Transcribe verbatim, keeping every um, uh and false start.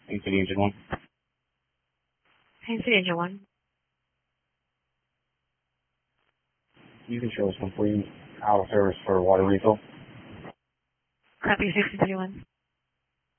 Haines City Engine one. Haines City Engine one. You can show us complete out of service for water refill. Copy sixty thirty-one.